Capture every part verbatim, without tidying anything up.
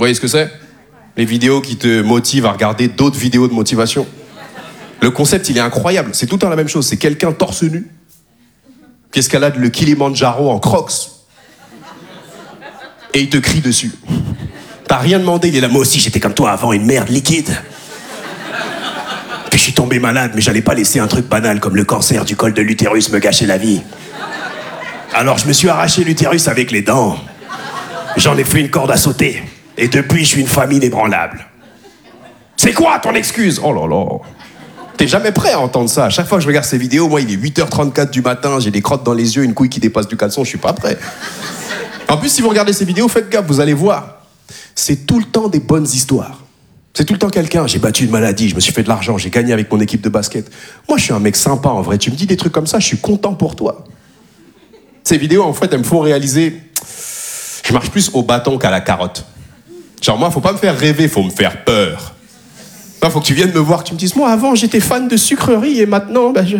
voyez ce que c'est? Les vidéos qui te motivent à regarder d'autres vidéos de motivation. Le concept, il est incroyable. C'est tout le temps la même chose. C'est quelqu'un torse nu qui escalade le Kilimandjaro en crocs et il te crie dessus. T'as rien demandé, il est là. Moi aussi, j'étais comme toi avant, une merde liquide. Puis je suis tombé malade, mais j'allais pas laisser un truc banal comme le cancer du col de l'utérus me gâcher la vie. Alors je me suis arraché l'utérus avec les dents. J'en ai fait une corde à sauter. Et depuis, je suis une famille inébranlable. C'est quoi ton excuse? Oh là là. T'es jamais prêt à entendre ça. À chaque fois que je regarde ces vidéos, moi, il est huit heures trente-quatre du matin, j'ai des crottes dans les yeux, une couille qui dépasse du caleçon, je suis pas prêt. En plus, si vous regardez ces vidéos, faites gaffe, vous allez voir. C'est tout le temps des bonnes histoires. C'est tout le temps quelqu'un. J'ai battu une maladie, je me suis fait de l'argent, j'ai gagné avec mon équipe de basket. Moi, je suis un mec sympa, en vrai. Tu me dis des trucs comme ça, je suis content pour toi. Ces vidéos, en fait, elles me font réaliser... Je marche plus au bâton qu'à la carotte. Genre, moi, faut pas me faire rêver, faut me faire peur. Il faut que tu viennes me voir, que tu me dises, moi, avant, j'étais fan de sucreries et maintenant, bah, je...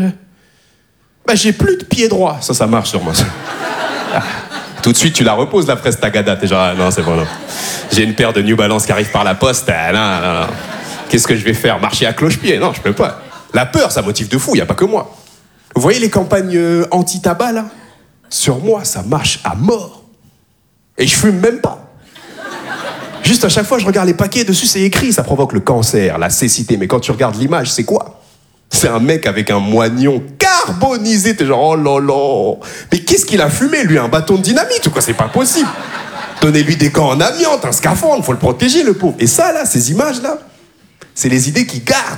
bah, j'ai plus de pied droit. Ça, ça marche sur moi. Ah. Tout de suite, tu la reposes, la fraise tagada. T'es genre, ah, non, c'est bon, non. J'ai une paire de New Balance qui arrive par la poste. Ah, non, non, non. Qu'est-ce que je vais faire? Marcher à cloche-pied? Non, je peux pas. La peur, ça motive de fou, il n'y a pas que moi. Vous voyez les campagnes euh, anti-tabac, là? Sur moi, ça marche à mort. Et je fume même pas. Juste à chaque fois, je regarde les paquets, dessus, c'est écrit. Ça provoque le cancer, la cécité. Mais quand tu regardes l'image, c'est quoi? C'est un mec avec un moignon carbonisé. T'es genre, oh là là. Mais qu'est-ce qu'il a fumé, lui? Un bâton de dynamite ou quoi? C'est pas possible. Donnez-lui des gants en amiante, un scaphandre, faut le protéger, le pauvre. Et ça, là, ces images-là, c'est les idées qui gardent.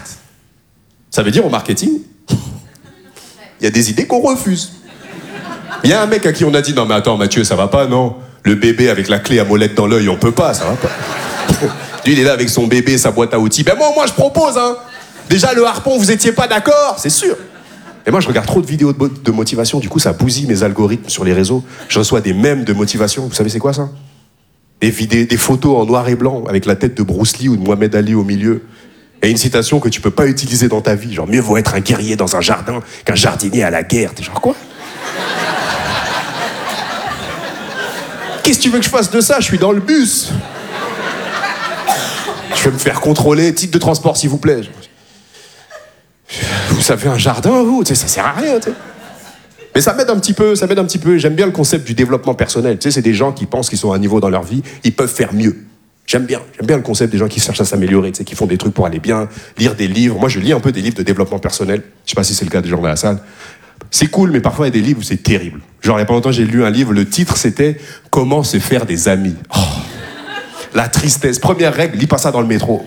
Ça veut dire, au marketing, il y a des idées qu'on refuse. Il y a un mec à qui on a dit, non mais attends Mathieu, ça va pas, non? Le bébé avec la clé à molette dans l'œil, on peut pas, ça va pas. Lui, il est là avec son bébé, sa boîte à outils. Ben moi, moi, je propose, hein. Déjà, le harpon, vous étiez pas d'accord, c'est sûr. Et moi, je regarde trop de vidéos de, de motivation, du coup, ça bousille mes algorithmes sur les réseaux. Je reçois des mèmes de motivation. Vous savez, c'est quoi ça? Des, vidéos, des photos en noir et blanc avec la tête de Bruce Lee ou de Mohamed Ali au milieu. Et une citation que tu peux pas utiliser dans ta vie. Genre, mieux vaut être un guerrier dans un jardin qu'un jardinier à la guerre. T'es genre, quoi? Qu'est-ce que tu veux que je fasse de ça? Je suis dans le bus. Je vais me faire contrôler. Titre de transport, s'il vous plaît. Vous avez un jardin, vous? Tu sais, ça sert à rien, tu sais. Mais ça m'aide un petit peu, ça m'aide un petit peu. J'aime bien le concept du développement personnel. Tu sais, c'est des gens qui pensent qu'ils sont à un niveau dans leur vie, ils peuvent faire mieux. J'aime bien. J'aime bien le concept des gens qui cherchent à s'améliorer, tu sais, qui font des trucs pour aller bien, lire des livres. Moi, je lis un peu des livres de développement personnel. Je sais pas si c'est le cas des gens dans la salle. C'est cool, mais parfois, il y a des livres où c'est terrible. Genre, il y a pas longtemps, j'ai lu un livre, le titre, c'était « Comment se faire des amis oh, ». La tristesse. Première règle, lis pas ça dans le métro.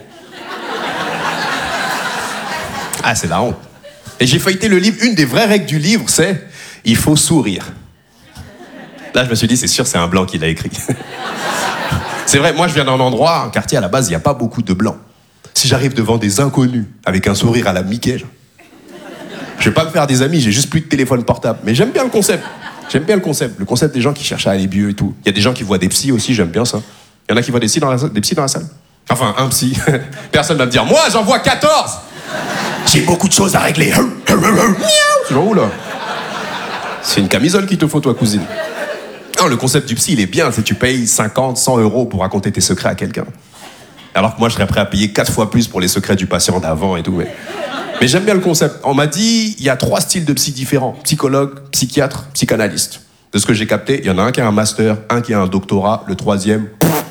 Ah, c'est la honte. Et j'ai feuilleté le livre. Une des vraies règles du livre, c'est « Il faut sourire ». Là, je me suis dit, c'est sûr, c'est un blanc qui l'a écrit. C'est vrai, moi, je viens d'un endroit, un quartier, à la base, il n'y a pas beaucoup de blancs. Si j'arrive devant des inconnus, avec un sourire à la Mickey, je vais pas me faire des amis, j'ai juste plus de téléphone portable. Mais j'aime bien le concept. J'aime bien le concept. Le concept des gens qui cherchent à aller mieux et tout. Il y a des gens qui voient des psys aussi, j'aime bien ça. Il y en a qui voient des psys dans la, des psys dans la salle. Enfin, un psy. Personne va me dire, moi, j'en vois quatorze. J'ai beaucoup de choses à régler. C'est genre où, là? C'est une camisole qu'il te faut, toi, cousine. Non, le concept du psy, il est bien. C'est tu payes cinquante, cent euros pour raconter tes secrets à quelqu'un. Alors que moi, je serais prêt à payer quatre fois plus pour les secrets du patient d'avant et tout. Mais, mais j'aime bien le concept. On m'a dit, il y a trois styles de psy différents. Psychologue, psychiatre, psychanalyste. De ce que j'ai capté, il y en a un qui a un master, un qui a un doctorat, le troisième...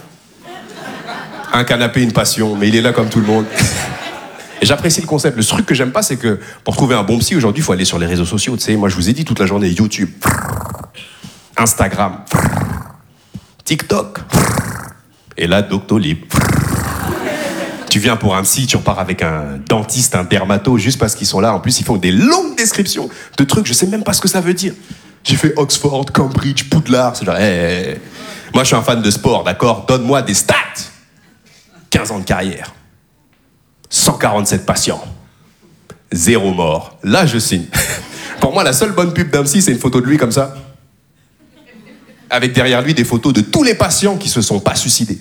Un canapé, une passion, mais il est là comme tout le monde. Et j'apprécie le concept. Le truc que j'aime pas, c'est que pour trouver un bon psy, aujourd'hui, il faut aller sur les réseaux sociaux. Tu sais, moi, je vous ai dit toute la journée, YouTube, Instagram, TikTok, et là, Doctolib. Tu viens pour un psy, tu repars avec un dentiste, un dermato, juste parce qu'ils sont là. En plus, ils font des longues descriptions de trucs, je sais même pas ce que ça veut dire. J'ai fait Oxford, Cambridge, Poudlard, c'est genre, hey, hey. Moi, je suis un fan de sport, d'accord? Donne-moi des stats. quinze ans de carrière, cent quarante-sept patients, zéro mort. Là, je signe. Pour moi, la seule bonne pub d'un psy, c'est une photo de lui comme ça, avec derrière lui des photos de tous les patients qui se sont pas suicidés.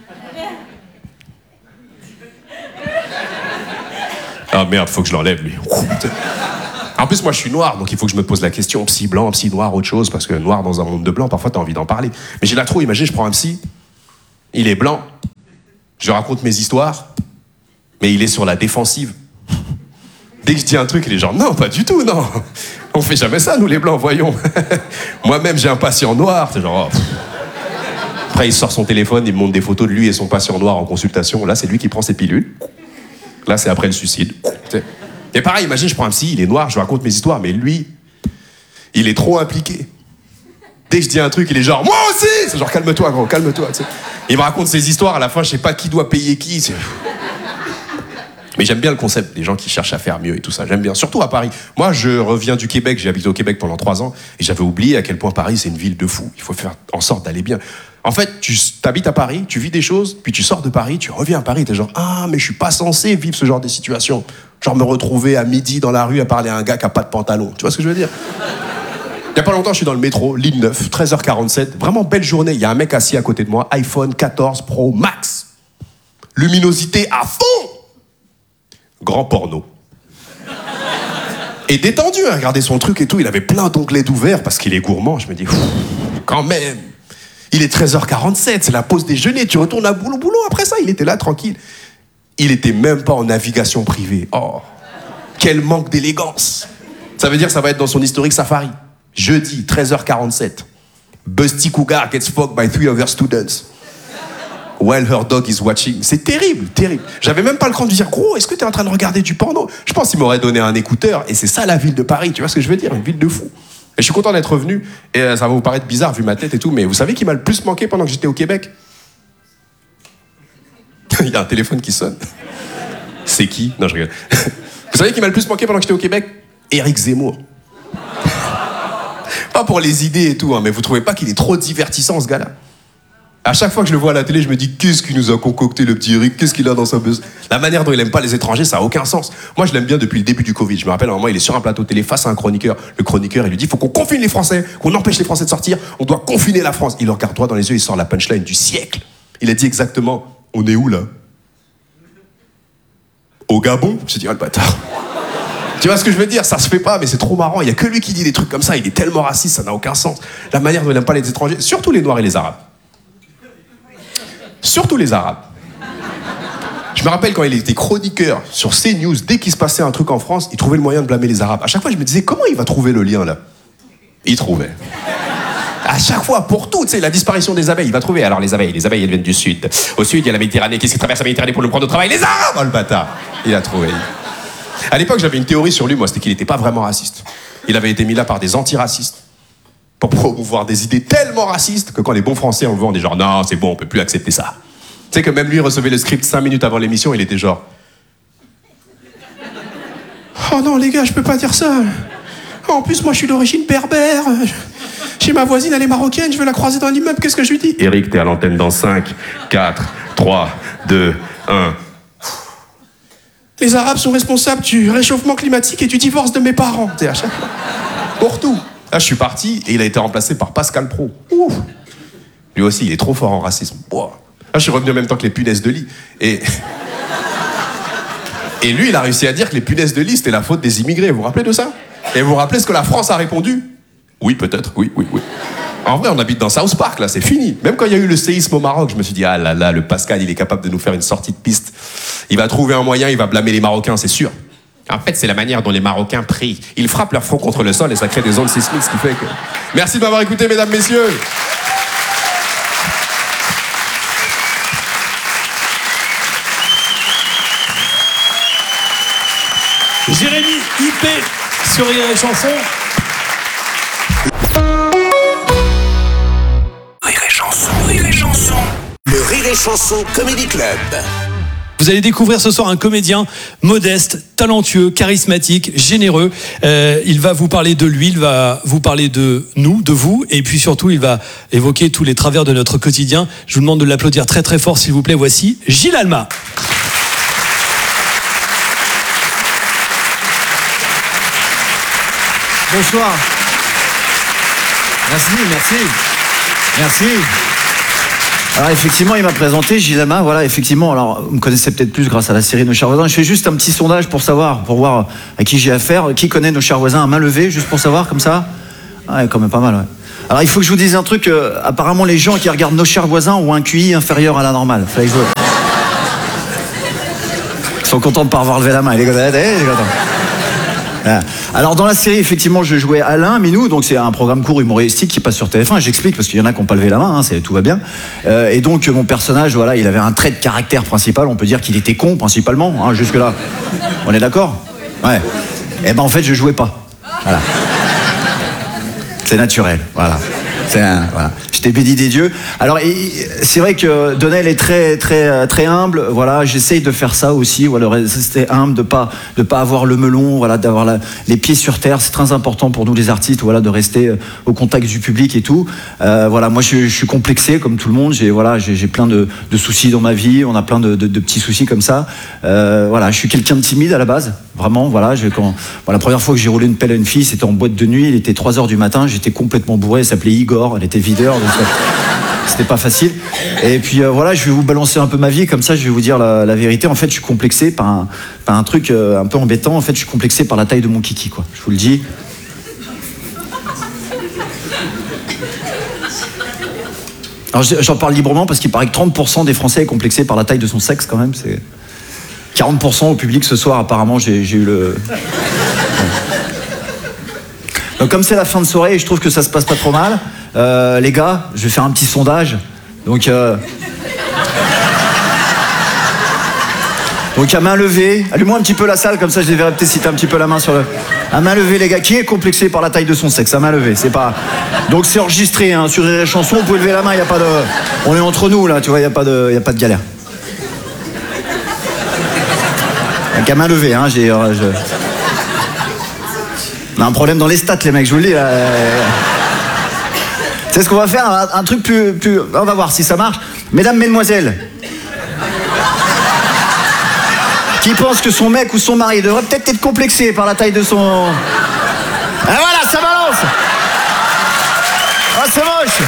Ah merde, faut que je l'enlève, lui. En plus, moi, je suis noir, donc il faut que je me pose la question, psy blanc, psy noir, autre chose, parce que noir dans un monde de blanc, parfois, t'as envie d'en parler. Mais j'ai là trop, imagine, je prends un psy, il est blanc, Je raconte mes histoires, mais il est sur la défensive. Dès que je dis un truc, il est genre, non, pas du tout, non. On fait jamais ça, nous les blancs, voyons. Moi-même, j'ai un patient noir. C'est genre, oh. Après, il sort son téléphone, il me montre des photos de lui et son patient noir en consultation. Là, c'est lui qui prend ses pilules. Là, c'est après le suicide. Et pareil, imagine, je prends un psy, il est noir, je raconte mes histoires, mais lui, il est trop impliqué. Dès que je dis un truc, il est genre, moi aussi. C'est genre, calme-toi, gros, calme-toi. Tu sais. Il me raconte ses histoires, à la fin, je sais pas qui doit payer qui. C'est... Mais j'aime bien le concept des gens qui cherchent à faire mieux et tout ça. J'aime bien, surtout à Paris. Moi, je reviens du Québec, j'ai habité au Québec pendant trois ans, et j'avais oublié à quel point Paris, c'est une ville de fou. Il faut faire en sorte d'aller bien. En fait, tu habites à Paris, tu vis des choses, puis tu sors de Paris, tu reviens à Paris, t'es genre, ah, mais je suis pas censé vivre ce genre de situation. Genre me retrouver à midi dans la rue à parler à un gars qui a pas de pantalon. Tu vois ce que je veux dire? Il y a pas longtemps, je suis dans le métro, ligne neuf, treize heures quarante-sept. Vraiment belle journée. Il y a un mec assis à côté de moi, iPhone quatorze Pro Max. Luminosité à fond. Grand porno. Et détendu, hein, regardez son truc et tout. Il avait plein d'onglets d'ouvert parce qu'il est gourmand. Je me dis, quand même. Il est treize heures quarante-sept, c'est la pause déjeuner. Tu retournes à boulot, boulot. Après ça, il était là, tranquille. Il était même pas en navigation privée. Oh, quel manque d'élégance. Ça veut dire que ça va être dans son historique Safari. Jeudi, treize heures quarante-sept. Busty Cougar gets fucked by three other students. While her dog is watching. C'est terrible, terrible. J'avais même pas le cran de dire, gros, est-ce que t'es en train de regarder du porno? Je pense qu'il m'aurait donné un écouteur, et c'est ça la ville de Paris, tu vois ce que je veux dire? Une ville de fou. Et je suis content d'être revenu, et ça va vous paraître bizarre vu ma tête et tout, mais vous savez qui m'a le plus manqué pendant que j'étais au Québec? Il y a un téléphone qui sonne. C'est qui? Non, je rigole. Vous savez qui m'a le plus manqué pendant que j'étais au Québec? Éric Zemmour. Pas pour les idées et tout, hein, mais vous trouvez pas qu'il est trop divertissant, ce gars-là? À chaque fois que je le vois à la télé, je me dis, qu'est-ce qu'il nous a concocté, le petit Eric? Qu'est-ce qu'il a dans sa buzz? La manière dont il aime pas les étrangers, ça a aucun sens. Moi, je l'aime bien depuis le début du Covid. Je me rappelle, à un moment, il est sur un plateau télé face à un chroniqueur. Le chroniqueur, il lui dit, faut qu'on confine les Français, qu'on empêche les Français de sortir, on doit confiner la France. Il le regarde droit dans les yeux, il sort la punchline du siècle. Il a dit exactement, on est où, là? Au Gabon? J'ai dit, oh, le bâtard. Tu vois ce que je veux dire? Ça se fait pas, mais c'est trop marrant. Il y a que lui qui dit des trucs comme ça. Il est tellement raciste, ça n'a aucun sens. La manière dont il aime pas les étrangers, surtout les Noirs et les Arabes. Surtout les Arabes. Je me rappelle quand il était chroniqueur sur CNews, dès qu'il se passait un truc en France, il trouvait le moyen de blâmer les Arabes. À chaque fois, je me disais, comment il va trouver le lien, là? Il trouvait. À chaque fois, pour tout, tu sais, la disparition des abeilles, il va trouver. Alors, les abeilles, les abeilles, elles viennent du sud. Au sud, il y a la Méditerranée. Qu'est-ce qui traverse la Méditerranée pour le prendre au travail? Les Arabes! Oh, le bâtard! Il a trouvé. À l'époque, j'avais une théorie sur lui, moi, c'était qu'il n'était pas vraiment raciste. Il avait été mis là par des antiracistes pour promouvoir des idées tellement racistes que quand les bons Français, on le voit, on est genre, non, c'est bon, on peut plus accepter ça. Tu sais que même lui recevait le script cinq minutes avant l'émission, il était genre, oh non, les gars, je peux pas dire ça. En plus, moi, je suis d'origine berbère. Chez ma voisine, elle est marocaine, je veux la croiser dans l'immeuble, qu'est-ce que je lui dis? Eric, t'es à l'antenne dans cinq, quatre, trois, deux, un. Les Arabes sont responsables du réchauffement climatique et du divorce de mes parents. T'es à chaque fois. Pour tout. Là, je suis parti et il a été remplacé par Pascal Praud. Ouh. Lui aussi, il est trop fort en racisme. Wow. Là, je suis revenu en même temps que les punaises de lit. Et... et lui, il a réussi à dire que les punaises de lit, c'était la faute des immigrés. Vous vous rappelez de ça? Et vous vous rappelez ce que la France a répondu? Oui, peut-être. Oui, oui, oui. En vrai, on habite dans South Park, là, c'est fini. Même quand il y a eu le séisme au Maroc, je me suis dit, ah là là, le Pascal, il est capable de nous faire une sortie de piste. Il va trouver un moyen, il va blâmer les Marocains, c'est sûr. En fait, c'est la manière dont les Marocains prient. Ils frappent leur front contre le sol et ça crée des ondes sismiques, ce qui fait que... Merci de m'avoir écouté, mesdames, messieurs. Jérémy I P sur Rire et Chanson. Rire et Chanson, Rire et Chanson. Le Rire et Chanson Comedy Club. Vous allez découvrir ce soir un comédien modeste, talentueux, charismatique, généreux. Euh, il va vous parler de lui, il va vous parler de nous, de vous, et puis surtout, il va évoquer tous les travers de notre quotidien. Je vous demande de l'applaudir très très fort, s'il vous plaît. Voici Gilles Alma. Bonsoir. Merci, merci. Merci. Alors effectivement, il m'a présenté, Gilles Alma, voilà, effectivement, alors vous me connaissez peut-être plus grâce à la série Nos chers voisins. Je fais juste un petit sondage pour savoir, pour voir à qui j'ai affaire. Qui connaît Nos chers voisins à main levée, juste pour savoir, comme ça? Ouais, quand même pas mal, ouais. Alors il faut que je vous dise un truc, euh, apparemment les gens qui regardent Nos chers voisins ont un Q I inférieur à la normale. Fallait que je... sont contents de pas avoir levé la main. Il est content. Il est content. Voilà. Alors dans la série, effectivement, je jouais Alain Minou, donc c'est un programme court humoristique qui passe sur T F un. J'explique parce qu'il y en a qui n'ont pas levé la main, hein, c'est, tout va bien. Euh, et donc mon personnage, voilà, il avait un trait de caractère principal. On peut dire qu'il était con principalement, hein, jusque là. On est d'accord ? Ouais. Et ben en fait, je jouais pas. Voilà. C'est naturel. Voilà. C'est un, voilà. J'étais béni des dieux. Alors, c'est vrai que Donnel est très, très, très humble. Voilà, j'essaye de faire ça aussi. Voilà, rester humble, de pas, de pas avoir le melon. Voilà, d'avoir la, les pieds sur terre. C'est très important pour nous les artistes. Voilà, de rester au contact du public et tout. Euh, voilà, moi, je, je suis complexé comme tout le monde. J'ai, voilà, j'ai, j'ai plein de, de soucis dans ma vie. On a plein de, de, de petits soucis comme ça. Euh, voilà, je suis quelqu'un de timide à la base. Vraiment, voilà. Je, quand, voilà, la première fois que j'ai roulé une pelle à une fille, c'était en boîte de nuit. Il était trois heures du matin. J'étais complètement bourré. Elle s'appelait Igor. Elle était videur. Donc c'était pas facile. Et puis euh, voilà, je vais vous balancer un peu ma vie, comme ça je vais vous dire la, la vérité. En fait, je suis complexé par un, par un truc euh, un peu embêtant. En fait, je suis complexé par la taille de mon kiki, quoi. Je vous le dis. Alors j'en parle librement parce qu'il paraît que trente pour cent des Français est complexé par la taille de son sexe, quand même. C'est quarante pour cent au public ce soir, apparemment, j'ai, j'ai eu le... Donc comme c'est la fin de soirée et je trouve que ça se passe pas trop mal, euh, les gars, je vais faire un petit sondage. Donc, euh... donc à main levée, allume-moi un petit peu la salle, comme ça je les verrai peut-être si t'as un petit peu la main sur le... À main levée les gars, qui est complexé par la taille de son sexe? À main levée, c'est pas... Donc c'est enregistré, hein, sur les chansons, vous pouvez lever la main, il y a pas de... On est entre nous là, tu vois, il y a pas de, y a pas de galère. Donc à main levée, hein, j'ai... Euh, je... On a un problème dans les stats, les mecs, je vous le dis. Là. Tu sais ce qu'on va faire, un, un truc plus, plus... On va voir si ça marche. Mesdames, mesdemoiselles, qui pense que son mec ou son mari devrait peut-être être complexé par la taille de son... Et voilà, ça balance. Ah, c'est moche.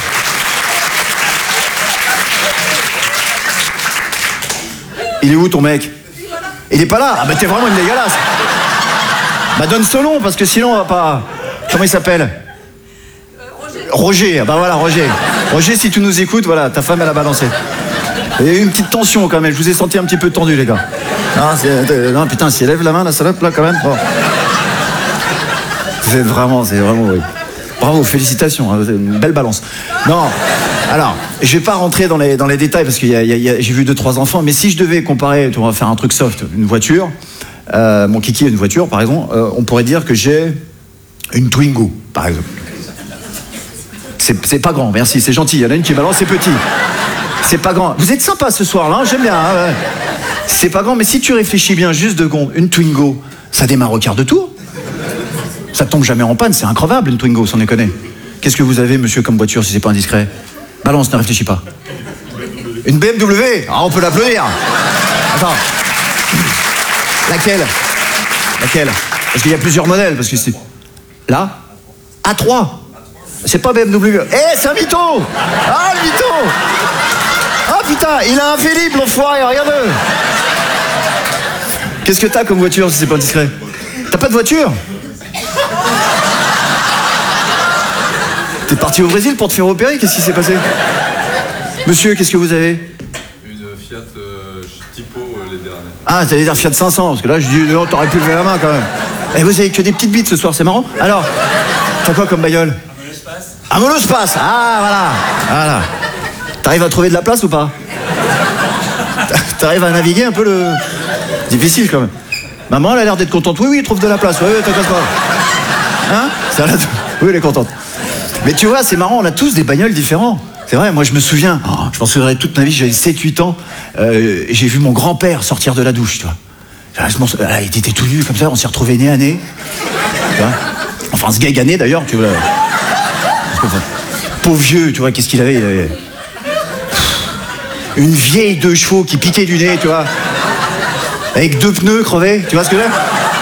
Il est où ton mec? Il est pas là? Ah bah t'es vraiment une dégueulasse. Bah donne ce nom, parce que sinon on va pas... Comment il s'appelle? euh, Roger. Roger, bah voilà, Roger. Roger, si tu nous écoutes, voilà, ta femme elle a balancé. Il y a eu une petite tension quand même, je vous ai senti un petit peu tendu les gars. Non, c'est... non putain, si elle lève la main la salope là quand même. Bon. C'est vraiment, c'est vraiment... Oui. Bravo, félicitations, hein, une belle balance. Non, alors, je vais pas rentrer dans les, dans les détails parce que y a, y a, j'ai vu deux, trois enfants, mais si je devais comparer, on va faire un truc soft, une voiture... Euh, mon kiki est une voiture, par exemple, euh, on pourrait dire que j'ai une Twingo, par exemple. C'est, c'est pas grand, merci, c'est gentil. Il y en a une qui balance, c'est petit. C'est pas grand. Vous êtes sympa ce soir-là, hein, j'aime bien. Hein, ouais. C'est pas grand, mais si tu réfléchis bien, juste deux secondes, une Twingo, ça démarre au quart de tour. Ça tombe jamais en panne, c'est increvable une Twingo, sans déconner. Qu'est-ce que vous avez, monsieur, comme voiture, si c'est pas indiscret? Balance, ne réfléchis pas. Une B M W, ah, on peut l'applaudir. Attends. Laquelle? Laquelle? Parce qu'il y a plusieurs modèles, parce que c'est... Là? A trois. C'est pas B M W. Eh, hey, c'est un mytho! Ah, le mytho! Ah, putain, il a un Vélib, l'enfoiré, regarde-le! Qu'est-ce que t'as comme voiture, si c'est pas discret? T'as pas de voiture? T'es parti au Brésil pour te faire opérer? Qu'est-ce qui s'est passé? Monsieur, qu'est-ce que vous avez? Une Fiat euh, Tipo, euh, les dernières. Ah, t'allais dire Fiat cinq cents, parce que là, je dis, non, t'aurais pu lever la main quand même. Et vous avez que des petites bites ce soir, c'est marrant. Alors, t'as quoi comme bagnole? Un monospace. Un monospace. Ah, voilà. Voilà. T'arrives à trouver de la place ou pas? T'arrives à naviguer un peu le... Difficile quand même. Maman, elle a l'air d'être contente. Oui, oui, trouve de la place. Oui, oui, t'inquiète pas. Hein? Ça a l'air de... Oui, elle est contente. Mais tu vois, c'est marrant, on a tous des bagnoles différents. C'est vrai, moi je me souviens, oh, je m'en souviendrai toute ma vie, j'avais sept huit ans, euh, j'ai vu mon grand-père sortir de la douche, tu vois. Je m'en... ah, il était tout nu comme ça, on s'est retrouvés nez à nez. Tu vois, enfin, ce gagané d'ailleurs, tu vois. Enfin, pauvre vieux, tu vois, qu'est-ce qu'il avait, il avait une vieille deux chevaux qui piquait du nez, tu vois. Avec deux pneus crevés, tu vois ce que je veux dire?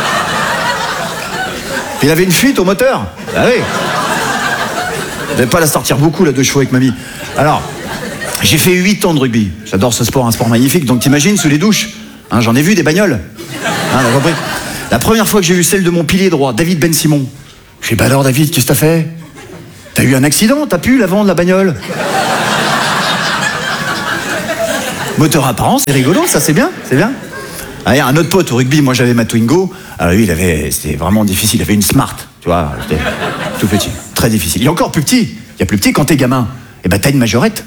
Il avait une fuite au moteur. Ah oui. Je vais pas la sortir beaucoup, la deux chevaux avec mamie. Alors, j'ai fait huit ans de rugby. J'adore ce sport, un sport magnifique. Donc t'imagines, sous les douches, hein, j'en ai vu des bagnoles. Hein, t'as compris? La première fois que j'ai vu celle de mon pilier droit, David Ben Simon, j'ai dit, bah alors David, qu'est-ce que t'as fait? T'as eu un accident? T'as pu l'avant de la bagnole? Moteur apparent, c'est rigolo, ça c'est bien, c'est bien. Ah, un autre pote au rugby, moi j'avais ma Twingo. Alors lui, il avait, c'était vraiment difficile. Il avait une Smart, tu vois, c'était tout petit, très difficile. Il y a encore plus petit. Il y a plus petit quand t'es gamin. Eh ben t'as une majorette.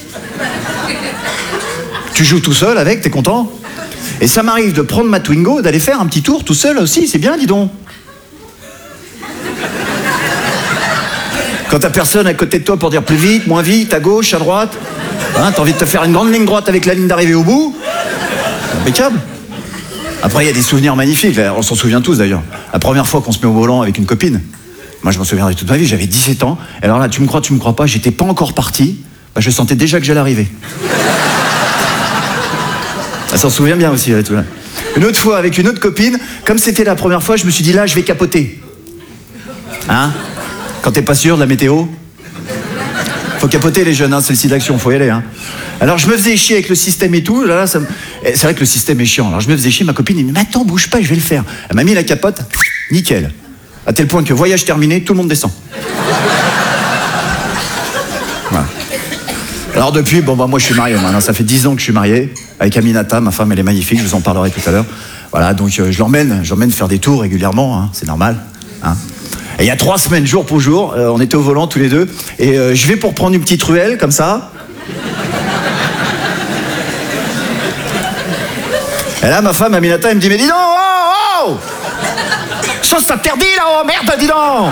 Tu joues tout seul avec, t'es content. Et ça m'arrive de prendre ma Twingo, d'aller faire un petit tour tout seul aussi. C'est bien, dis donc. Quand t'as personne à côté de toi pour dire plus vite, moins vite, à gauche, à droite, hein, t'as envie de te faire une grande ligne droite avec la ligne d'arrivée au bout. Impeccable. Après, il y a des souvenirs magnifiques, on s'en souvient tous d'ailleurs. La première fois qu'on se met au volant avec une copine, moi je m'en souviendrai toute ma vie, j'avais dix-sept ans. Et alors là, tu me crois, tu me crois pas, j'étais pas encore parti, bah, je sentais déjà que j'allais arriver. Elle s'en souvient bien aussi. Tout là. Une autre fois, avec une autre copine, comme c'était la première fois, je me suis dit là, je vais capoter. Hein? Quand t'es pas sûr de la météo, faut capoter les jeunes, hein, c'est le site d'action, faut y aller. Hein. Alors je me faisais chier avec le système et tout, là, là, ça me... c'est vrai que le système est chiant. Alors je me faisais chier, ma copine elle me dit mais attends, bouge pas, je vais le faire. Elle m'a mis la capote, nickel. À tel point que voyage terminé, tout le monde descend. Voilà. Alors depuis, bon bah moi je suis marié maintenant, ça fait dix ans que je suis marié avec Aminata, ma femme elle est magnifique, je vous en parlerai tout à l'heure. Voilà, donc euh, je l'emmène, je l'emmène faire des tours régulièrement, hein, c'est normal. Hein. Et il y a trois semaines, jour pour jour, euh, on était au volant tous les deux, et euh, je vais pour prendre une petite ruelle comme ça. Et là, ma femme, Aminata, elle me dit, mais dis donc, oh, oh, ça s'interdit là, oh merde, dis donc.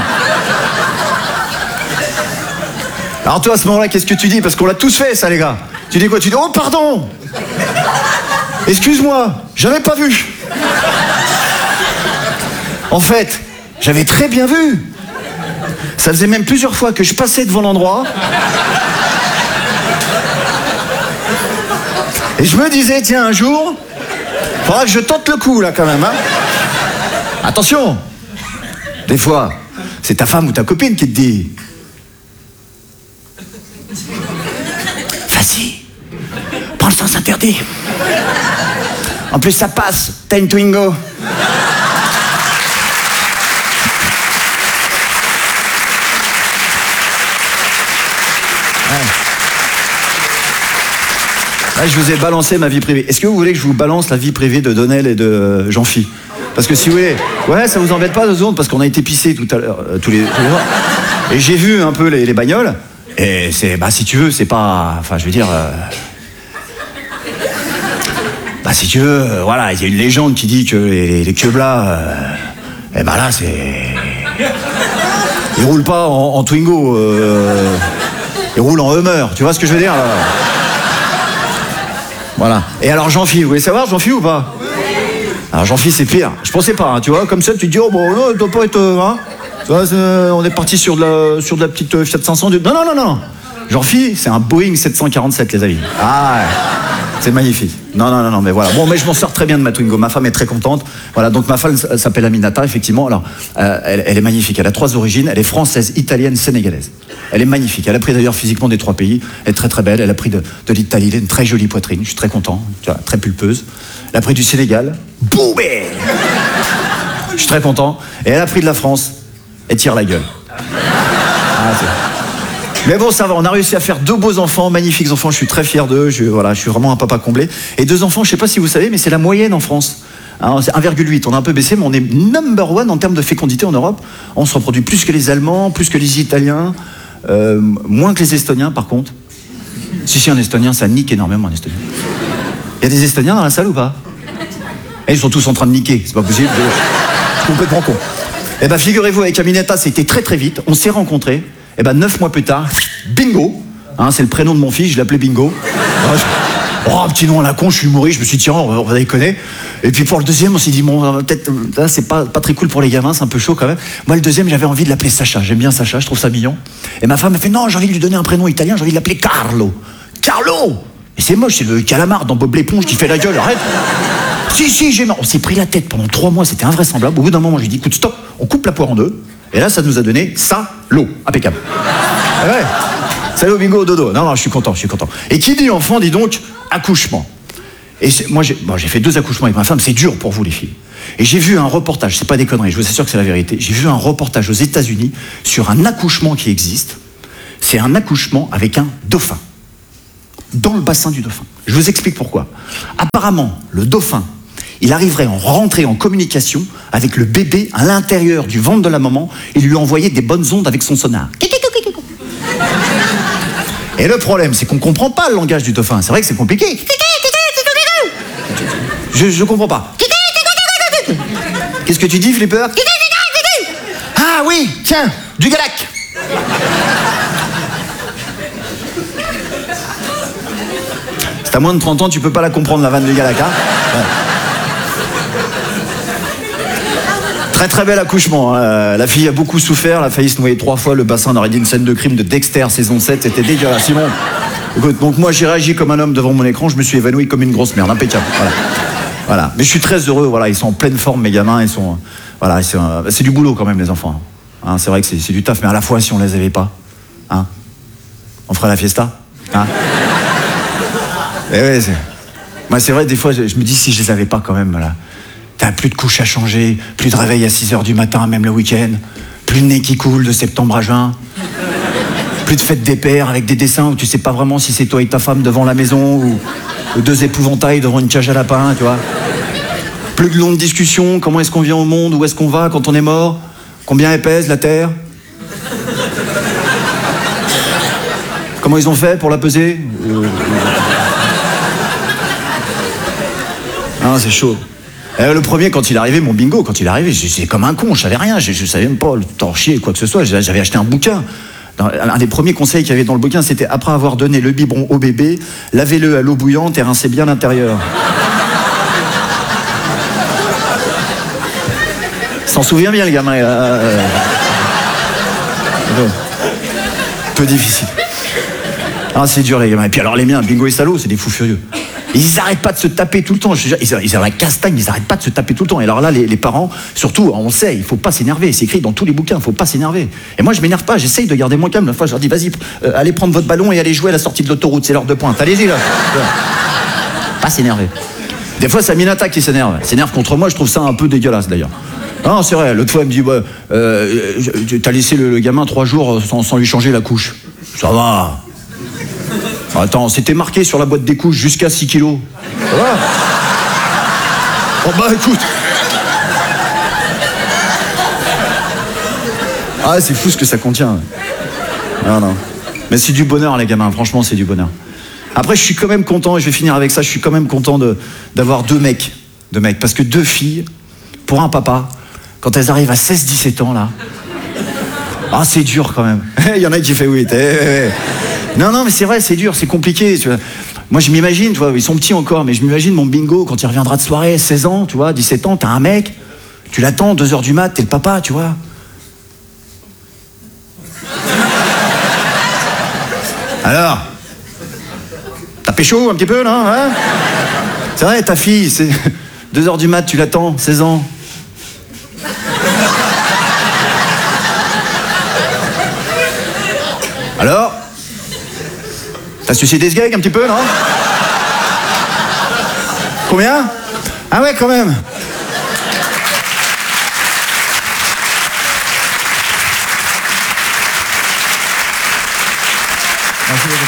Alors toi, à ce moment-là, qu'est-ce que tu dis? Parce qu'on l'a tous fait, ça, les gars. Tu dis quoi? Tu dis, oh, pardon. Excuse-moi, j'avais pas vu. En fait, j'avais très bien vu. Ça faisait même plusieurs fois que je passais devant l'endroit. Et je me disais, tiens, un jour, faudra que je tente le coup, là, quand même. Hein. Attention. Des fois, c'est ta femme ou ta copine qui te dit... Vas-y, prends le sens interdit. En plus, ça passe, t'as une Twingo. Là, je vous ai balancé ma vie privée. Est-ce que vous voulez que je vous balance la vie privée de Donnel et de Jean-Phi? Parce que si vous voulez... Ouais, ça vous embête pas deux secondes, parce qu'on a été pissés tout à l'heure, euh, tous les tous les jours. Et j'ai vu un peu les, les bagnoles. Et c'est... Bah, si tu veux, c'est pas... Enfin, je veux dire... Euh... Bah, si tu veux, euh, voilà, il y a une légende qui dit que les, les, les Queblas... Euh... Eh ben là, c'est... Ils roulent pas en, en Twingo. Euh... Ils roulent en Hummer. Tu vois ce que je veux dire, là? Voilà. Et alors Jean-Phi, vous voulez savoir Jean-Phi ou pas? Oui. Alors Jean-Phi c'est pire. Je pensais pas, hein, tu vois, comme ça tu te dis oh bon non, il doit pas être, hein. Tu vois, euh, on est parti sur de la sur de la petite euh, Fiat cinq cents. Non non non non. Jean-Phi c'est un Boeing sept cent quarante-sept les amis. Ah ouais. C'est magnifique. Non non non non mais voilà. Bon mais je m'en sors très bien de ma Twingo. Ma femme est très contente. Voilà donc ma femme s'appelle Aminata effectivement. Alors euh, elle, elle est magnifique. Elle a trois origines. Elle est française, italienne, sénégalaise. Elle est magnifique. Elle a pris d'ailleurs physiquement des trois pays. Elle est très très belle. Elle a pris de, de l'Italie. Elle a une très jolie poitrine. Je suis très content. Tu vois, très pulpeuse. Elle a pris du Sénégal. Boubé. Je suis très content. Et elle a pris de la France. Elle tire la gueule. Ah, mais bon, ça va. On a réussi à faire deux beaux enfants, magnifiques enfants. Je suis très fier d'eux. Je, voilà, je suis vraiment un papa comblé. Et deux enfants, je sais pas si vous savez, mais c'est la moyenne en France. Alors, c'est un virgule huit, on a un peu baissé, mais on est number one en termes de fécondité en Europe. On se reproduit plus que les Allemands, plus que les Italiens, euh, moins que les Estoniens par contre. Si, si, un Estonien, ça nique énormément un Estonien. Il y a des Estoniens dans la salle ou pas? Et ils sont tous en train de niquer, c'est pas possible. Je suis complètement con. Eh ben, figurez-vous, avec Aminata, c'était très très vite. On s'est rencontrés. Eh ben, neuf mois plus tard, bingo. Hein, c'est le prénom de mon fils, je l'appelais Bingo. Oh, petit nom à la con, je suis humoriste, je me suis dit, tiens, on va déconner. Et puis pour le deuxième, on s'est dit, bon, peut-être, là, c'est pas, pas très cool pour les gamins, c'est un peu chaud quand même. Moi, le deuxième, j'avais envie de l'appeler Sacha. J'aime bien Sacha, je trouve ça mignon. Et ma femme m'a fait, non, j'ai envie de lui donner un prénom italien, j'ai envie de l'appeler Carlo. Carlo! Et c'est moche, c'est le calamar dans Bob l'éponge qui fait la gueule, arrête. Si, si, j'ai marre. On s'est pris la tête pendant trois mois, c'était invraisemblable. Au bout d'un moment, je lui ai dit, écoute, stop, on coupe la poire en deux. Et là, ça nous a donné ça, l'eau. Impeccable. Ah ouais. Salut bingo, dodo. Non, non, je suis content, je suis content. Et qui dit enfant, dit donc accouchement. Et moi, j'ai bon, j'ai fait deux accouchements avec ma femme, c'est dur pour vous, les filles. Et j'ai vu un reportage, c'est pas des conneries, je vous assure que c'est la vérité. J'ai vu un reportage aux États-Unis sur un accouchement qui existe. C'est un accouchement avec un dauphin. Dans le bassin du dauphin. Je vous explique pourquoi. Apparemment, le dauphin, il arriverait à rentrer en communication avec le bébé à l'intérieur du ventre de la maman et lui envoyer des bonnes ondes avec son sonar. Et le problème, c'est qu'on ne comprend pas le langage du dauphin. C'est vrai que c'est compliqué. Je ne comprends pas. Qu'est-ce que tu dis, Flipper? Ah oui, tiens, du Galac. Si t'as moins de trente ans, tu peux pas la comprendre, la vanne du Galac, hein? Ouais. Très très bel accouchement, hein. La fille a beaucoup souffert, elle a failli se noyer trois fois, le bassin aurait dit une scène de crime de Dexter, saison sept, c'était dégueulasse. Simon, écoute, donc moi j'ai réagi comme un homme devant mon écran, je me suis évanoui comme une grosse merde, impeccable, voilà. Voilà. Mais je suis très heureux, voilà, ils sont en pleine forme, mes gamins, ils sont... Voilà, c'est, euh, c'est du boulot quand même, les enfants. Hein, c'est vrai que c'est, c'est du taf, mais à la fois, si on les avait pas, hein, on ferait la fiesta, hein. Et ouais, c'est... Moi, c'est vrai, des fois, je, je me dis, si je les avais pas quand même, là... T'as plus de couches à changer, plus de réveil à six heures du matin, même le week-end, plus de nez qui coule de septembre à juin, plus de fête des pères avec des dessins où tu sais pas vraiment si c'est toi et ta femme devant la maison ou, ou deux épouvantails devant une cage à lapin, tu vois. Plus de longues discussions, comment est-ce qu'on vient au monde, où est-ce qu'on va quand on est mort, combien elle pèse la Terre, comment ils ont fait pour la peser. euh... Non, c'est chaud. Euh, le premier, quand il est arrivé, mon bingo, quand il est arrivé, j'étais comme un con, je savais rien, je, je savais même pas le torchier, quoi que ce soit, j'avais acheté un bouquin. Dans, un des premiers conseils qu'il y avait dans le bouquin, c'était après avoir donné le biberon au bébé, lavez-le à l'eau bouillante et rincez bien l'intérieur. S'en souvient bien, le gamin. Euh... Peu difficile. Ah, c'est dur, les gamins. Et puis alors, les miens, bingo et salaud, c'est des fous furieux. Ils arrêtent pas de se taper tout le temps. Ils, ils ont la castagne, ils arrêtent pas de se taper tout le temps. Et alors là, les, les parents, surtout, on sait, il faut pas s'énerver. C'est écrit dans tous les bouquins, il faut pas s'énerver. Et moi, je m'énerve pas, j'essaye de garder mon calme. La fois, je leur dis, vas-y, euh, allez prendre votre ballon et allez jouer à la sortie de l'autoroute, c'est l'heure de pointe. Allez-y, là. Pas s'énerver. Des fois, c'est Aminata qui s'énerve. Elle s'énerve contre moi, je trouve ça un peu dégueulasse, d'ailleurs. Non, c'est vrai, l'autre fois, elle me dit, bah, euh, t'as laissé le, le gamin trois jours sans, sans lui changer la couche. Ça va. Attends, c'était marqué sur la boîte des couches jusqu'à six kilos. Ça va? Oh bah écoute. Ah, c'est fou ce que ça contient. Non, non. Mais c'est du bonheur, les gamins, franchement, c'est du bonheur. Après, je suis quand même content, et je vais finir avec ça, je suis quand même content de, d'avoir deux mecs. Deux mecs, parce que deux filles, pour un papa, quand elles arrivent à seize dix-sept ans, là, ah, c'est dur quand même. Il y en a qui fait oui. Non, non, mais c'est vrai, c'est dur, c'est compliqué. Tu vois. Moi, je m'imagine, tu vois, ils sont petits encore, mais je m'imagine mon bingo quand il reviendra de soirée, seize ans, tu vois, dix-sept ans, t'as un mec, tu l'attends, deux heures du mat, t'es le papa, tu vois. Alors, t'as pécho un petit peu, là, hein? C'est vrai, ta fille, c'est deux heures du mat, tu l'attends, seize ans. Alors, t'as suicidé ce gag un petit peu, non? Combien? Ah ouais, quand même. Merci beaucoup.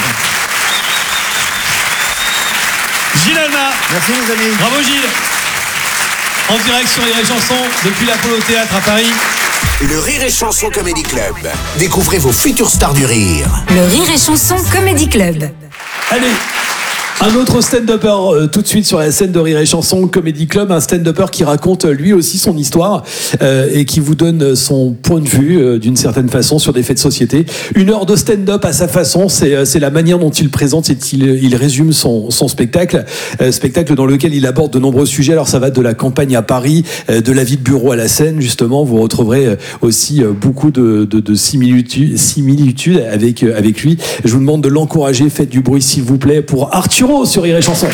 Gilles Alma. Merci les amis. Bravo Gilles. En direct sur Rire et Chanson depuis l'Apollo Théâtre à Paris. Le Rire et Chanson Comedy Club. Découvrez vos futures stars du rire. Le Rire et Chanson Comedy Club. Allez, un autre stand-upper euh, tout de suite sur la scène de Rire et Chanson Comedy Club, un stand-upper qui raconte euh, lui aussi son histoire euh, et qui vous donne son point de vue euh, d'une certaine façon sur des faits de société. Une heure de stand-up à sa façon, c'est, euh, c'est la manière dont il présente et il, il résume son, son spectacle, euh, spectacle dans lequel il aborde de nombreux sujets. Alors ça va de la campagne à Paris, euh, de la vie de bureau à la scène, justement. Vous retrouverez euh, aussi euh, beaucoup de, de, de similitudes, similitudes avec, euh, avec lui. Je vous demande de l'encourager, faites du bruit s'il vous plaît pour Arturo sur Rire et Chanson.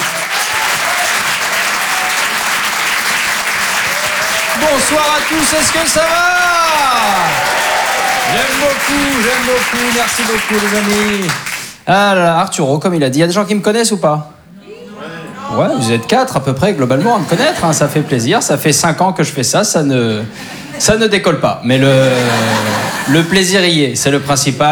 Bonsoir à tous, est-ce que ça va? J'aime beaucoup, j'aime beaucoup, merci beaucoup les amis. Ah là là, Arturo, comme il a dit, il y a des gens qui me connaissent ou pas? Ouais, vous êtes quatre à peu près globalement à me connaître, hein, ça fait plaisir, ça fait cinq ans que je fais ça, ça ne, ça ne décolle pas. Mais le, le plaisir y est, c'est le principal.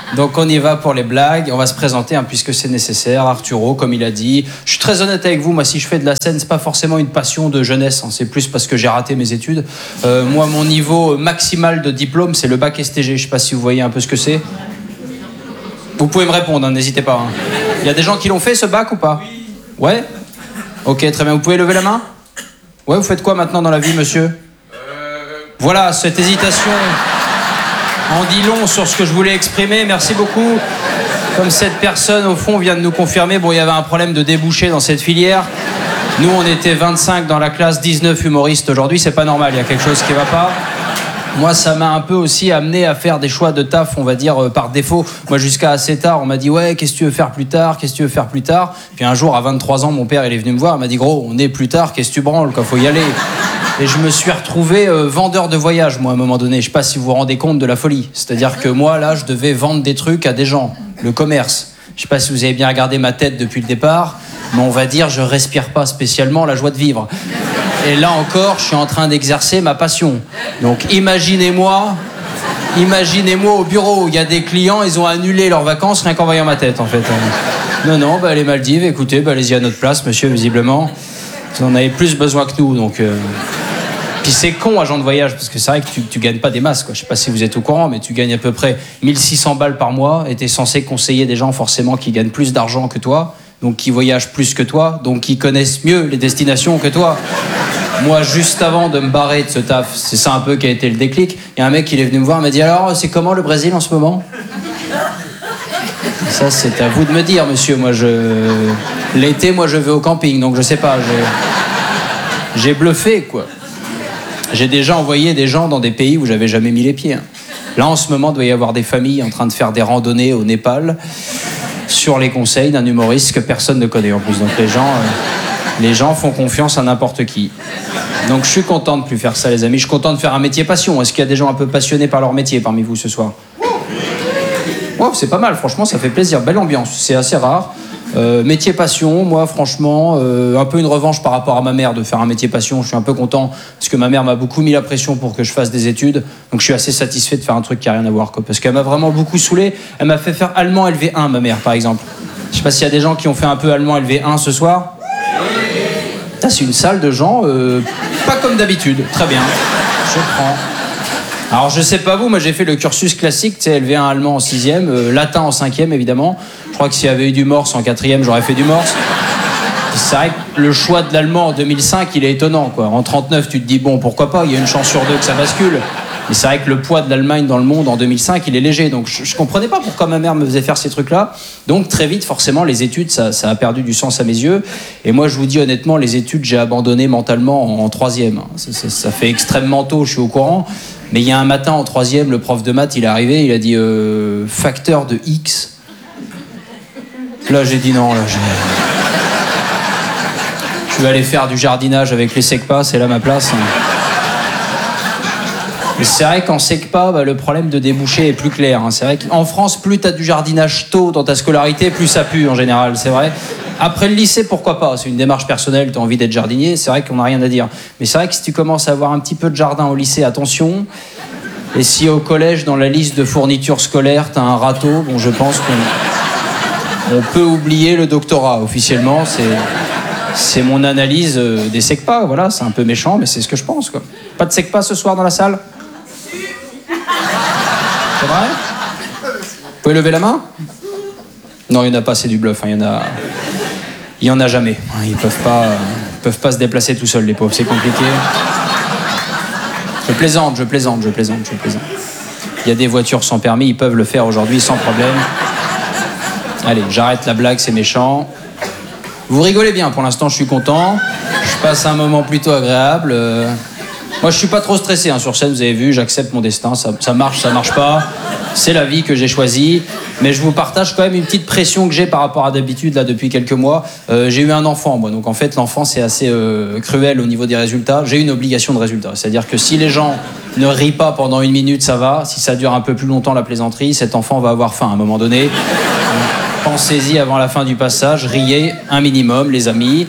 Donc on y va pour les blagues, on va se présenter hein, puisque c'est nécessaire. Arturo, comme il a dit, je suis très honnête avec vous, moi si je fais de la scène, c'est pas forcément une passion de jeunesse, hein, c'est plus parce que j'ai raté mes études. Euh, moi mon niveau maximal de diplôme c'est le bac S T G, je sais pas si vous voyez un peu ce que c'est. Vous pouvez me répondre, hein, n'hésitez pas. Hein. Il y a des gens qui l'ont fait ce bac ou pas? Ouais. Ok, très bien, vous pouvez lever la main? Ouais, vous faites quoi maintenant dans la vie, monsieur? Voilà, cette hésitation en dit long sur ce que je voulais exprimer. Merci beaucoup. Comme cette personne, au fond, vient de nous confirmer, bon, il y avait un problème de débouché dans cette filière. Nous, on était vingt-cinq dans la classe, dix-neuf humoristes aujourd'hui. C'est pas normal, il y a quelque chose qui va pas. Moi, ça m'a un peu aussi amené à faire des choix de taf, on va dire, euh, par défaut. Moi, jusqu'à assez tard, on m'a dit « Ouais, qu'est-ce que tu veux faire plus tard? Qu'est-ce que tu veux faire plus tard ?» Puis un jour, à vingt-trois ans, mon père, il est venu me voir, il m'a dit « Gros, on est plus tard, qu'est-ce que tu branles, quoi, faut y aller. » Et je me suis retrouvé euh, vendeur de voyage, moi, à un moment donné. Je sais pas si vous vous rendez compte de la folie. C'est-à-dire que moi, là, je devais vendre des trucs à des gens. Le commerce. Je sais pas si vous avez bien regardé ma tête depuis le départ, mais on va dire, je respire pas spécialement la joie de vivre. Et là encore, je suis en train d'exercer ma passion. Donc imaginez-moi, imaginez-moi au bureau où il y a des clients, ils ont annulé leurs vacances rien qu'en voyant ma tête, en fait. Non, non, bah, les Maldives, écoutez, bah, allez-y à notre place, monsieur, visiblement. Vous en avez plus besoin que nous, donc... Euh... Puis c'est con, agent de voyage, parce que c'est vrai que tu, tu gagnes pas des masses, quoi. Je sais pas si vous êtes au courant, mais tu gagnes à peu près mille six cents balles par mois, et t'es censé conseiller des gens, forcément, qui gagnent plus d'argent que toi, donc qui voyagent plus que toi, donc qui connaissent mieux les destinations que toi. Moi, juste avant de me barrer de ce taf, c'est ça un peu qui a été le déclic, il y a un mec qui est venu me voir, il m'a dit « Alors, c'est comment le Brésil en ce moment ?» Ça, c'est à vous de me dire, monsieur. Moi, je... L'été, moi, je vais au camping, donc je sais pas, j'ai, j'ai bluffé, quoi. J'ai déjà envoyé des gens dans des pays où j'avais jamais mis les pieds. Hein. Là, en ce moment, il doit y avoir des familles en train de faire des randonnées au Népal sur les conseils d'un humoriste que personne ne connaît en plus. Donc les gens, euh, les gens font confiance à n'importe qui. Donc je suis content de plus faire ça, les amis. Je suis content de faire un métier passion. Est-ce qu'il y a des gens un peu passionnés par leur métier parmi vous ce soir? Wow, c'est pas mal, franchement, ça fait plaisir. Belle ambiance, c'est assez rare. Euh, métier passion, moi franchement, euh, un peu une revanche par rapport à ma mère de faire un métier passion. Je suis un peu content parce que ma mère m'a beaucoup mis la pression pour que je fasse des études. Donc je suis assez satisfait de faire un truc qui n'a rien à voir, quoi, parce qu'elle m'a vraiment beaucoup saoulé. Elle m'a fait faire allemand L V un, ma mère, par exemple. Je sais pas s'il y a des gens qui ont fait un peu allemand L V un ce soir. Ça, c'est une salle de gens, euh, pas comme d'habitude. Très bien, je prends. Alors je sais pas vous, moi j'ai fait le cursus classique, tu sais, L V un allemand en sixième, euh, latin en cinquième évidemment. Je crois que s'il y avait eu du morse en quatrième, j'aurais fait du morse. C'est vrai que le choix de l'allemand en deux mille cinq, il est étonnant, quoi. En trente-neuf, tu te dis bon, pourquoi pas, il y a une chance sur deux que ça bascule. Mais c'est vrai que le poids de l'Allemagne dans le monde en deux mille cinq, il est léger. Donc je, je comprenais pas pourquoi ma mère me faisait faire ces trucs-là. Donc très vite, forcément, les études, ça, ça a perdu du sens à mes yeux. Et moi, je vous dis honnêtement, les études, j'ai abandonné mentalement en, en troisième. Ça, ça, ça fait extrêmement tôt, je suis au courant. Mais il y a un matin en troisième, le prof de maths, il est arrivé, il a dit euh, facteur de X. Là, j'ai dit non. Là, j'ai... Je vais aller faire du jardinage avec les SECPA, c'est là ma place. Mais c'est vrai qu'en SECPA, bah, le problème de débouché est plus clair. Hein. C'est vrai qu'en France, plus t'as du jardinage tôt dans ta scolarité, plus ça pue en général, c'est vrai. Après le lycée, pourquoi pas? C'est une démarche personnelle, t'as envie d'être jardinier, c'est vrai qu'on n'a rien à dire. Mais c'est vrai que si tu commences à avoir un petit peu de jardin au lycée, attention. Et si au collège, dans la liste de fournitures scolaires, t'as un râteau, bon, je pense qu'on on peut oublier le doctorat officiellement. C'est, c'est mon analyse des SECPA, voilà, c'est un peu méchant, mais c'est ce que je pense, quoi. Pas de SECPA ce soir dans la salle? C'est vrai? Vous pouvez lever la main? Non, il n'y en a pas, c'est du bluff, hein. Il y en a... Il y en a jamais. Ils peuvent pas, euh, peuvent pas se déplacer tout seuls, les pauvres, c'est compliqué. Je plaisante, je plaisante, je plaisante, je plaisante. Il y a des voitures sans permis, ils peuvent le faire aujourd'hui sans problème. Allez, j'arrête la blague, c'est méchant. Vous rigolez bien, pour l'instant, je suis content. Je passe un moment plutôt agréable. Euh... Moi, je suis pas trop stressé, hein, sur scène, vous avez vu, j'accepte mon destin, ça, ça marche, ça marche pas. C'est la vie que j'ai choisie. Mais je vous partage quand même une petite pression que j'ai par rapport à d'habitude, là, depuis quelques mois. Euh, j'ai eu un enfant, moi, donc en fait, l'enfant, c'est assez euh, cruel au niveau des résultats. J'ai une obligation de résultat. C'est-à-dire que si les gens ne rient pas pendant une minute, ça va. Si ça dure un peu plus longtemps, la plaisanterie, cet enfant va avoir faim à un moment donné. Pensez-y avant la fin du passage, riez un minimum, les amis.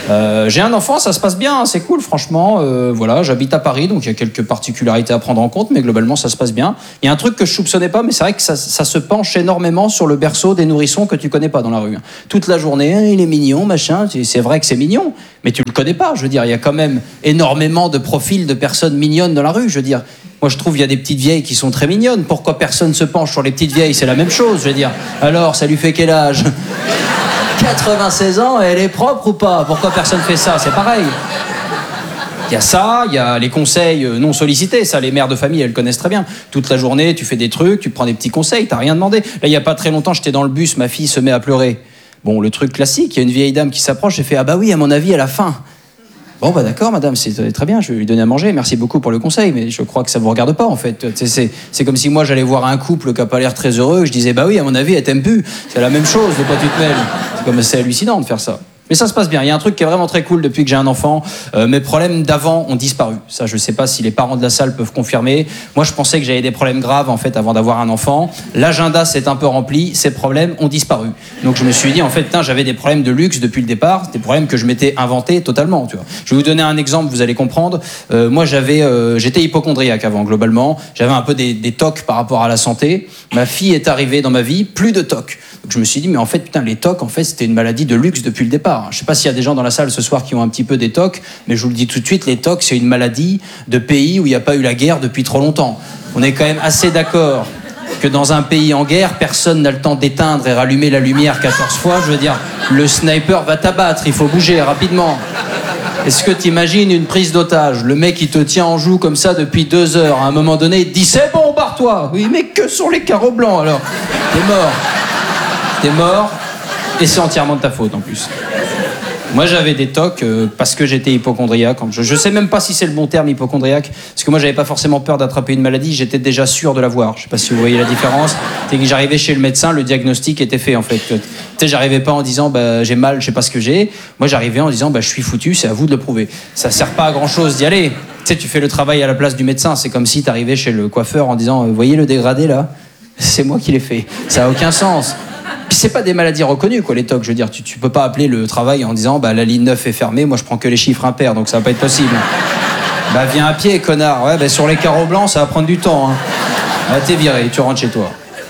Euh, j'ai un enfant, ça se passe bien, c'est cool, franchement. Euh, voilà, j'habite à Paris, donc il y a quelques particularités à prendre en compte, mais globalement, ça se passe bien. Il y a un truc que je soupçonnais pas, mais c'est vrai que ça, ça se penche énormément sur le berceau des nourrissons que tu connais pas dans la rue. Toute la journée, il est mignon, machin. C'est vrai que c'est mignon, mais tu le connais pas. Je veux dire, il y a quand même énormément de profils de personnes mignonnes dans la rue. Je veux dire, moi, je trouve qu'il y a des petites vieilles qui sont très mignonnes. Pourquoi personne se penche sur les petites vieilles? C'est la même chose. Je veux dire, alors, ça lui fait quel âge? quatre-vingt-seize ans, elle est propre ou pas? Pourquoi personne fait ça? C'est pareil. Il y a ça, il y a les conseils non sollicités. Ça, les mères de famille, elles connaissent très bien. Toute la journée, tu fais des trucs, tu prends des petits conseils, t'as rien demandé. Là, il n'y a pas très longtemps, j'étais dans le bus, ma fille se met à pleurer. Bon, le truc classique, il y a une vieille dame qui s'approche et fait « Ah bah oui, à mon avis, elle a faim. » Bon, bah d'accord, madame, c'est très bien, je vais lui donner à manger, merci beaucoup pour le conseil, mais je crois que ça vous regarde pas, en fait. C'est comme si moi, j'allais voir un couple qui a pas l'air très heureux, je disais, bah oui, à mon avis, elle t'aime plus. C'est la même chose, de quoi tu te mêles. C'est comme c'est hallucinant de faire ça. Mais ça se passe bien. Il y a un truc qui est vraiment très cool depuis que j'ai un enfant. Euh, mes problèmes d'avant ont disparu. Ça, je sais pas si les parents de la salle peuvent confirmer. Moi, je pensais que j'avais des problèmes graves, en fait, avant d'avoir un enfant. L'agenda s'est un peu rempli. Ces problèmes ont disparu. Donc, je me suis dit, en fait, j'avais des problèmes de luxe depuis le départ. Des problèmes que je m'étais inventés totalement, tu vois. Je vais vous donner un exemple, vous allez comprendre. Euh, moi, j'avais, euh, j'étais hypocondriaque avant, globalement. J'avais un peu des, des tocs par rapport à la santé. Ma fille est arrivée dans ma vie, plus de tocs. Donc, je me suis dit, mais en fait, putain, les tocs, en fait, c'était une maladie de luxe depuis le départ. Je sais pas s'il y a des gens dans la salle ce soir qui ont un petit peu des tocs, mais je vous le dis tout de suite, les tocs, c'est une maladie de pays où il n'y a pas eu la guerre depuis trop longtemps. On est quand même assez d'accord que dans un pays en guerre, personne n'a le temps d'éteindre et rallumer la lumière quatorze fois. Je veux dire, le sniper va t'abattre, il faut bouger rapidement. Est-ce que tu imagines une prise d'otage? Le mec, il te tient en joue comme ça depuis deux heures. À un moment donné, il te dit « C'est bon, barre-toi » Oui, mais que sont les carreaux blancs, alors? T'es mort. T'es mort, et c'est entièrement de ta faute, en plus. Moi, j'avais des tocs euh, parce que j'étais hypocondriaque. Je, je sais même pas si c'est le bon terme, hypocondriaque, parce que moi, j'avais pas forcément peur d'attraper une maladie, j'étais déjà sûr de l'avoir. Je sais pas si vous voyez la différence. C'est que j'arrivais chez le médecin, le diagnostic était fait, en fait. Tu sais, j'arrivais pas en disant, bah, j'ai mal, je sais pas ce que j'ai. Moi, j'arrivais en disant, bah, je suis foutu, c'est à vous de le prouver. Ça sert pas à grand chose d'y aller. Tu sais, tu fais le travail à la place du médecin. C'est comme si t'arrivais chez le coiffeur en disant, vous voyez le dégradé là? C'est moi qui l'ai fait. Ça a aucun sens. Puis c'est pas des maladies reconnues, quoi, les tocs. Je veux dire, tu, tu peux pas appeler le travail en disant bah la ligne neuf est fermée, moi je prends que les chiffres impairs, donc ça va pas être possible. Bah viens à pied, connard. Ouais, bah sur les carreaux blancs, ça va prendre du temps. Hein. Bah t'es viré, tu rentres chez toi.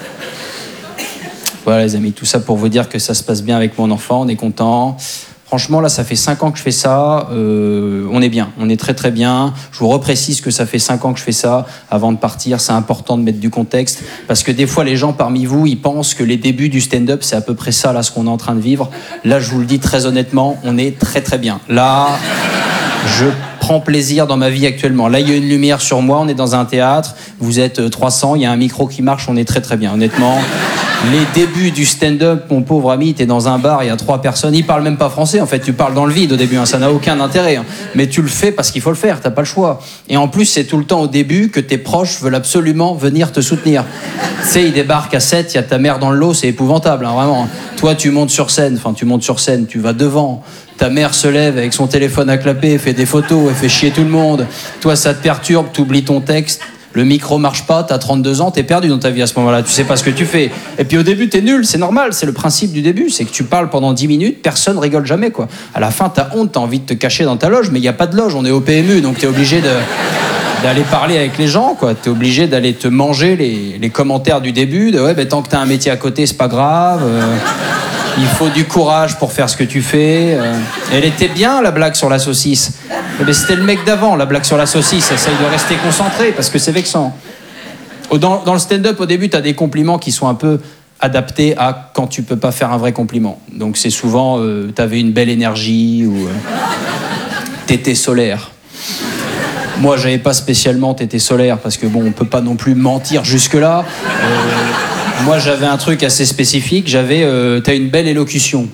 Voilà les amis, tout ça pour vous dire que ça se passe bien avec mon enfant, on est content. Franchement, là, ça fait cinq ans que je fais ça. Euh, on est bien, on est très très bien. Je vous reprécise que ça fait cinq ans que je fais ça. Avant de partir, c'est important de mettre du contexte. Parce que des fois, les gens parmi vous, ils pensent que les débuts du stand-up, c'est à peu près ça, là, ce qu'on est en train de vivre. Là, je vous le dis très honnêtement, on est très très bien. Là, je prends plaisir dans ma vie actuellement. Là, il y a une lumière sur moi, on est dans un théâtre. Vous êtes trois cents, il y a un micro qui marche, on est très très bien. Honnêtement, les débuts du stand-up, mon pauvre ami, t'es dans un bar, il y a trois personnes, ils parlent même pas français, en fait, tu parles dans le vide au début, hein, ça n'a aucun intérêt, hein. Mais tu le fais parce qu'il faut le faire, t'as pas le choix. Et en plus, c'est tout le temps au début que tes proches veulent absolument venir te soutenir. Tu sais, ils débarquent à sept, il y a ta mère dans le lot, c'est épouvantable, hein, vraiment. Toi, tu montes sur scène, enfin, tu montes sur scène, tu vas devant. Ta mère se lève avec son téléphone à clapper, fait des photos, elle fait chier tout le monde. Toi, ça te perturbe, t'oublies ton texte. Le micro marche pas, t'as trente-deux ans, t'es perdu dans ta vie à ce moment-là, tu sais pas ce que tu fais. Et puis au début, t'es nul, c'est normal, c'est le principe du début, c'est que tu parles pendant dix minutes, personne rigole jamais, quoi. À la fin, t'as honte, t'as envie de te cacher dans ta loge, mais il y a pas de loge, on est au P M U, donc t'es obligé de, d'aller parler avec les gens, quoi. T'es obligé d'aller te manger les, les commentaires du début, de ouais, ben tant que t'as un métier à côté, c'est pas grave. Euh... Il faut du courage pour faire ce que tu fais. Euh, elle était bien, la blague sur la saucisse. Mais c'était le mec d'avant, la blague sur la saucisse. Essaye de rester concentré parce que c'est vexant. Dans, dans le stand-up, au début, tu as des compliments qui sont un peu adaptés à quand tu peux pas faire un vrai compliment. Donc c'est souvent, euh, t'avais une belle énergie ou euh, t'étais solaire. Moi, j'avais pas spécialement t'étais solaire parce que bon, on peut pas non plus mentir jusque-là. Euh, Moi, j'avais un truc assez spécifique. J'avais, euh, t'as une belle élocution.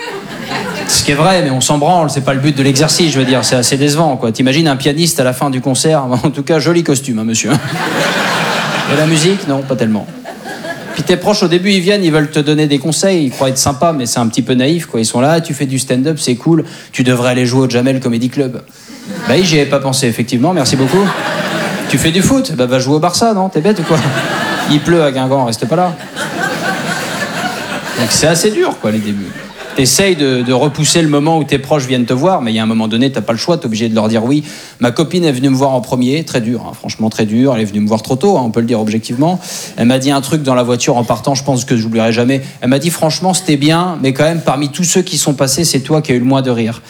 Ce qui est vrai, mais on s'en branle. C'est pas le but de l'exercice, je veux dire. C'est assez décevant, quoi. T'imagines un pianiste à la fin du concert. En tout cas, joli costume, hein, monsieur. Et la musique, non, pas tellement. Puis tes proches, au début, ils viennent, ils veulent te donner des conseils. Ils croient être sympas, mais c'est un petit peu naïf, quoi. Ils sont là, tu fais du stand-up, c'est cool. Tu devrais aller jouer au Jamel Comedy Club. Bah oui, j'y avais pas pensé, effectivement. Merci beaucoup. Tu fais du foot, bah va jouer au Barça, non? T'es bête ou quoi? Il pleut à Guingamp, reste pas là. Donc c'est assez dur, quoi, les débuts. T'essayes de, de repousser le moment où tes proches viennent te voir, mais il y a un moment donné, t'as pas le choix, t'es obligé de leur dire oui. Ma copine est venue me voir en premier, très dur, hein, franchement très dur. Elle est venue me voir trop tôt, hein, on peut le dire objectivement. Elle m'a dit un truc dans la voiture en partant, je pense que je n'oublierai jamais. Elle m'a dit franchement, c'était bien, mais quand même, parmi tous ceux qui sont passés, c'est toi qui as eu le moins de rire.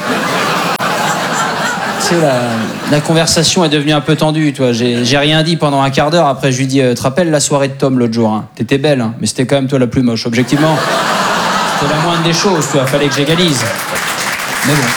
Tu sais, la, la conversation est devenue un peu tendue, toi. J'ai, j'ai rien dit pendant un quart d'heure. Après, je lui dis, euh, te rappelles la soirée de Tom l'autre jour, hein. T'étais belle, hein, mais c'était quand même toi la plus moche. Objectivement, c'était la moindre des choses, tu vois. Fallait que j'égalise. Mais bon.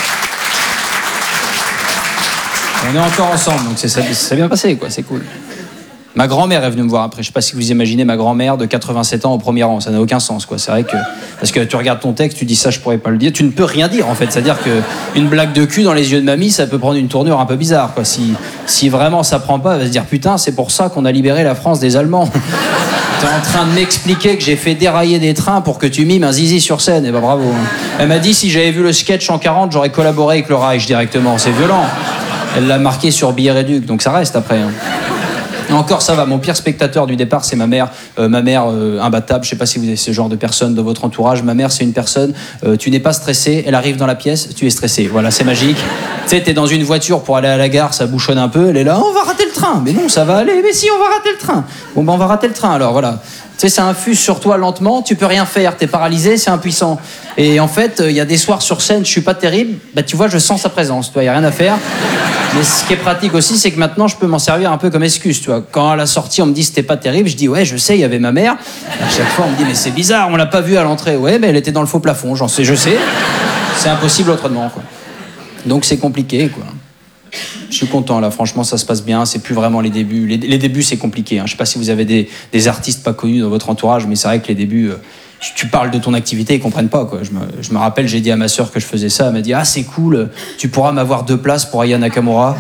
On est encore ensemble, donc c'est, ça, ça s'est bien passé, quoi. C'est cool. Ma grand-mère est venue me voir après. Je sais pas si vous imaginez ma grand-mère de quatre-vingt-sept ans au premier rang. Ça n'a aucun sens, quoi. C'est vrai que parce que tu regardes ton texte, tu dis ça, je pourrais pas le dire. Tu ne peux rien dire, en fait. C'est-à-dire que une blague de cul dans les yeux de mamie, ça peut prendre une tournure un peu bizarre, quoi. Si si vraiment ça prend pas, elle va se dire putain, c'est pour ça qu'on a libéré la France des Allemands. T'es en train de m'expliquer que j'ai fait dérailler des trains pour que tu mimes un zizi sur scène. Et ben bravo. Elle m'a dit si j'avais vu le sketch en quarante, j'aurais collaboré avec le Reich directement. C'est violent. Elle l'a marqué sur billet réduc, donc ça reste après. Hein. Encore ça va, mon pire spectateur du départ c'est ma mère, euh, ma mère euh, imbattable, je sais pas si vous avez ce genre de personne dans votre entourage, ma mère c'est une personne, euh, tu n'es pas stressé, elle arrive dans la pièce, tu es stressé, voilà c'est magique. Tu sais t'es dans une voiture pour aller à la gare, ça bouchonne un peu, elle est là, on va rater le train, mais non ça va aller, mais si on va rater le train, bon ben on va rater le train alors voilà. Tu sais, ça infuse sur toi lentement, tu peux rien faire, t'es paralysé, c'est impuissant. Et en fait, il euh, y a des soirs sur scène, je suis pas terrible, bah tu vois, je sens sa présence, tu vois, y a rien à faire. Mais ce qui est pratique aussi, c'est que maintenant, je peux m'en servir un peu comme excuse, tu vois. Quand à la sortie, on me dit c'était pas terrible, je dis ouais, je sais, il y avait ma mère. À chaque fois, on me dit mais c'est bizarre, on l'a pas vue à l'entrée. Ouais, mais elle était dans le faux plafond, j'en sais, je sais. C'est impossible autrement, quoi. Donc c'est compliqué, quoi. Je suis content là, franchement ça se passe bien, c'est plus vraiment les débuts. Les, les débuts c'est compliqué, hein. Je sais pas si vous avez des, des artistes pas connus dans votre entourage, mais c'est vrai que les débuts, euh, tu, tu parles de ton activité, ils comprennent pas quoi. Je me, je me rappelle, j'ai dit à ma sœur que je faisais ça, elle m'a dit ah c'est cool, tu pourras m'avoir deux places pour Aya Nakamura.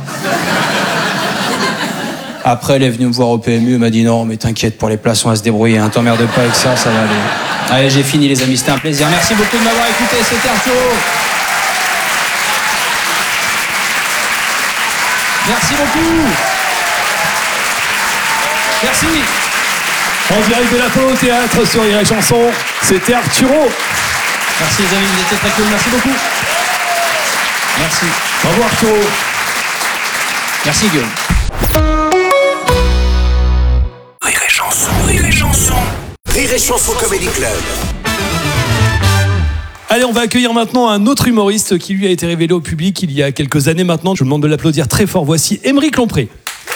Après elle est venue me voir au P M U, elle m'a dit non mais t'inquiète pour les places on va se débrouiller, hein. T'emmerdes pas avec ça, ça va aller. Allez j'ai fini les amis, c'était un plaisir, merci beaucoup de m'avoir écouté, c'était Arturo. Merci beaucoup. Merci. En direct de l'Apollo Théâtre sur Rire et Chanson, c'était Arturo. Merci les amis, vous étiez très cool, merci beaucoup. Merci. Au revoir Arturo. Merci Guillaume. Rire et Chanson, Rire et Chanson. Rire et Chanson Comedy Club. Allez, on va accueillir maintenant un autre humoriste qui lui a été révélé au public il y a quelques années maintenant. Je vous demande de l'applaudir très fort. Voici Aymeric Lompré.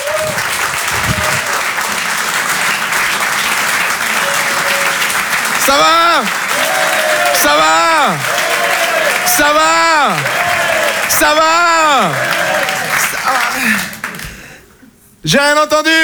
Ça va ? Ça va ? Ça va ? Ça va ? J'ai rien entendu ?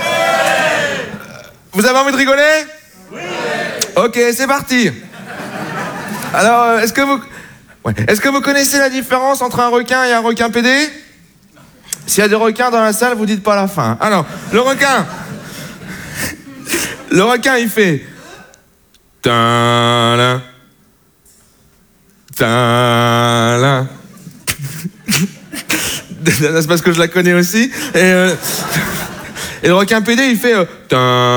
Vous avez envie de rigoler ? Ok, c'est parti. Alors, est-ce que vous... Ouais. Est-ce que vous connaissez la différence entre un requin et un requin pédé ? S'il y a des requins dans la salle, vous dites pas la fin. Alors, le requin... Le requin, il fait... Ta-la. Ta-la. C'est parce que je la connais aussi. Et, euh... et le requin pédé, il fait... Euh...